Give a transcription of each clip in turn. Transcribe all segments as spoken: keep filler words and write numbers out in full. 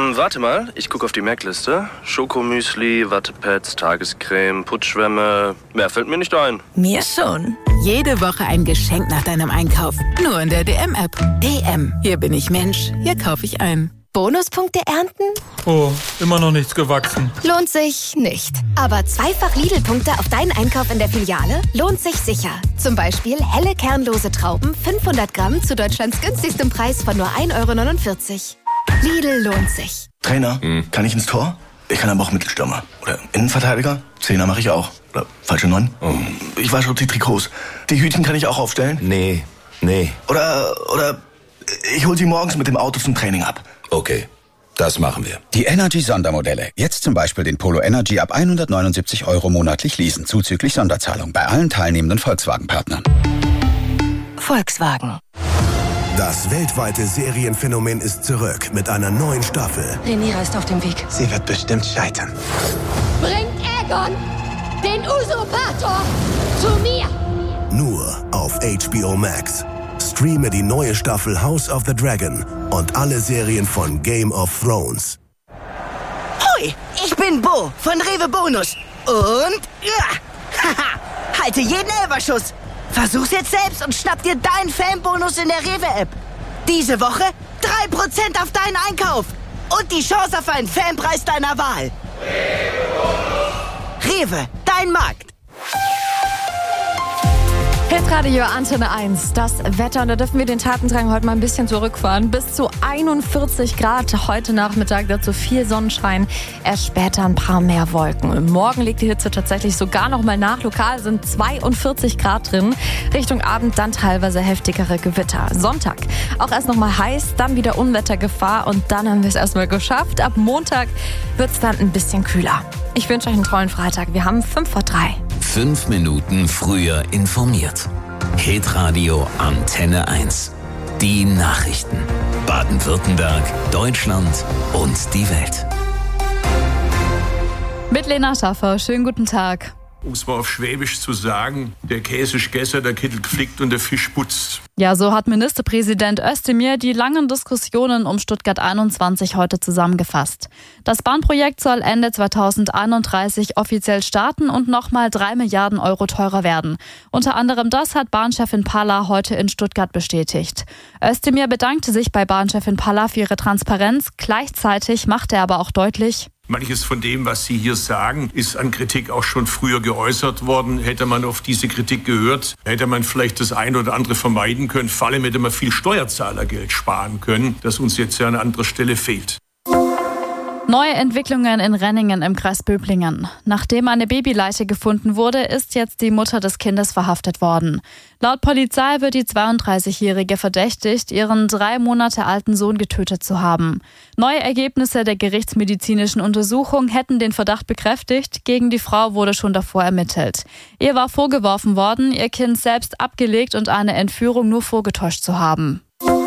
Ähm, warte mal, ich gucke auf die Merkliste. Schokomüsli, Wattepads, Tagescreme, Putzschwämme. Mehr fällt mir nicht ein. Mir schon. Jede Woche ein Geschenk nach deinem Einkauf. Nur in der D M-App. D M. Hier bin ich Mensch. Hier kaufe ich ein. Bonuspunkte ernten? Oh, immer noch nichts gewachsen. Lohnt sich nicht. Aber zweifach Lidl-Punkte auf deinen Einkauf in der Filiale lohnt sich sicher. Zum Beispiel helle kernlose Trauben, fünfhundert Gramm zu Deutschlands günstigstem Preis von nur ein Euro neunundvierzig. Lidl lohnt sich. Trainer, hm. kann ich ins Tor? Ich kann aber auch Mittelstürmer. Oder Innenverteidiger? Zehner mache ich auch. Oder falsche Neun? Oh. Ich wasche die Trikots. Die Hütchen kann ich auch aufstellen? Nee, nee. Oder, oder ich hol sie morgens mit dem Auto zum Training ab. Okay, das machen wir. Die Energy-Sondermodelle. Jetzt zum Beispiel den Polo Energy ab hundertneunundsiebzig Euro monatlich leasen, zuzüglich Sonderzahlung bei allen teilnehmenden Volkswagen-Partnern. Volkswagen. Das weltweite Serienphänomen ist zurück mit einer neuen Staffel. Rhaenyra ist auf dem Weg. Sie wird bestimmt scheitern. Bringt Aegon, den Usurpator, zu mir! Nur auf H B O Max. Streame die neue Staffel House of the Dragon und alle Serien von Game of Thrones. Hoi, ich bin Bo von Rewe Bonus. Und ja, haha, halte jeden Elberschuss. Versuch's jetzt selbst und schnapp dir deinen Fanbonus in der Rewe-App. Diese Woche drei Prozent auf deinen Einkauf. Und die Chance auf einen Fanpreis deiner Wahl. Rewe, dein Markt. Hitradio Antenne eins, das Wetter. Und da dürfen wir den Tatendrang heute mal ein bisschen zurückfahren. Bis zu einundvierzig Grad heute Nachmittag, dazu viel Sonnenschein, erst später ein paar mehr Wolken. Und morgen liegt die Hitze tatsächlich sogar noch mal nach. Lokal sind zweiundvierzig Grad drin. Richtung Abend dann teilweise heftigere Gewitter. Sonntag auch erst noch mal heiß, dann wieder Unwettergefahr und dann haben wir es erstmal geschafft. Ab Montag wird es dann ein bisschen kühler. Ich wünsche euch einen tollen Freitag. Wir haben fünf vor drei. Fünf Minuten früher informiert. Hitradio Antenne eins. Die Nachrichten. Baden-Württemberg, Deutschland und die Welt. Mit Lena Schaffer. Schönen guten Tag. Um es mal auf Schwäbisch zu sagen, der Käse ist gegessen, der Kittel geflickt und der Fisch putzt. Ja, so hat Ministerpräsident Özdemir die langen Diskussionen um Stuttgart einundzwanzig heute zusammengefasst. Das Bahnprojekt soll Ende zweitausendeinunddreißig offiziell starten und nochmal drei Milliarden Euro teurer werden. Unter anderem das hat Bahnchefin Palla heute in Stuttgart bestätigt. Özdemir bedankte sich bei Bahnchefin Palla für ihre Transparenz. Gleichzeitig machte er aber auch deutlich: Manches von dem, was Sie hier sagen, ist an Kritik auch schon früher geäußert worden. Hätte man auf diese Kritik gehört, hätte man vielleicht das eine oder andere vermeiden können. Vor allem hätte man viel Steuerzahlergeld sparen können, das uns jetzt ja an anderer Stelle fehlt. Neue Entwicklungen in Renningen im Kreis Böblingen. Nachdem eine Babyleiche gefunden wurde, ist jetzt die Mutter des Kindes verhaftet worden. Laut Polizei wird die zweiunddreißigjährige verdächtigt, ihren drei Monate alten Sohn getötet zu haben. Neue Ergebnisse der gerichtsmedizinischen Untersuchung hätten den Verdacht bekräftigt. Gegen die Frau wurde schon davor ermittelt. Ihr war vorgeworfen worden, ihr Kind selbst abgelegt und eine Entführung nur vorgetäuscht zu haben.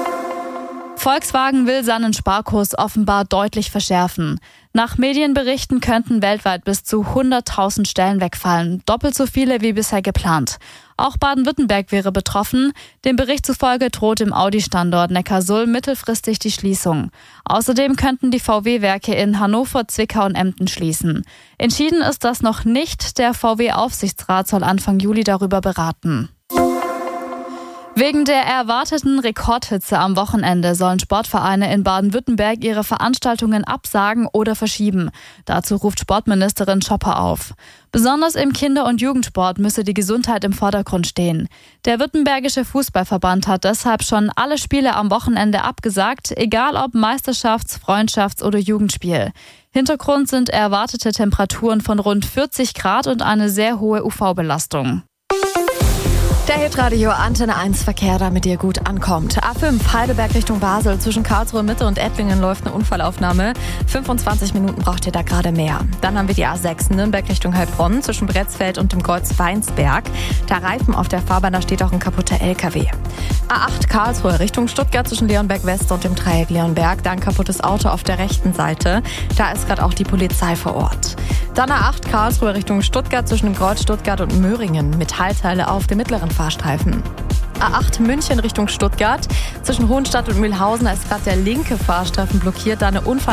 Volkswagen will seinen Sparkurs offenbar deutlich verschärfen. Nach Medienberichten könnten weltweit bis zu hunderttausend Stellen wegfallen, doppelt so viele wie bisher geplant. Auch Baden-Württemberg wäre betroffen. Dem Bericht zufolge droht im Audi-Standort Neckarsulm mittelfristig die Schließung. Außerdem könnten die V W-Werke in Hannover, Zwickau und Emden schließen. Entschieden ist das noch nicht. Der V W-Aufsichtsrat soll Anfang Juli darüber beraten. Wegen der erwarteten Rekordhitze am Wochenende sollen Sportvereine in Baden-Württemberg ihre Veranstaltungen absagen oder verschieben. Dazu ruft Sportministerin Schopper auf. Besonders im Kinder- und Jugendsport müsse die Gesundheit im Vordergrund stehen. Der Württembergische Fußballverband hat deshalb schon alle Spiele am Wochenende abgesagt, egal ob Meisterschafts-, Freundschafts- oder Jugendspiel. Hintergrund sind erwartete Temperaturen von rund vierzig Grad und eine sehr hohe U V-Belastung. Der Hitradio Antenne eins Verkehr, damit ihr gut ankommt. A fünf Heidelberg Richtung Basel. Zwischen Karlsruhe Mitte und Ettlingen läuft eine Unfallaufnahme. fünfundzwanzig Minuten braucht ihr da gerade mehr. Dann haben wir die A sechs Nürnberg Richtung Heilbronn zwischen Bretzfeld und dem Kreuz Weinsberg. Der Reifen auf der Fahrbahn, da steht auch ein kaputter L K W. A acht Karlsruhe Richtung Stuttgart zwischen Leonberg West und dem Dreieck Leonberg. Da ein kaputtes Auto auf der rechten Seite. Da ist gerade auch die Polizei vor Ort. Dann A acht Karlsruhe Richtung Stuttgart zwischen dem Kreuz Stuttgart und Möhringen. Metallteile auf dem mittleren Fahrstreifen. A acht München Richtung Stuttgart. Zwischen Hohenstadt und Mühlhausen ist gerade der linke Fahrstreifen blockiert, da eine Unfall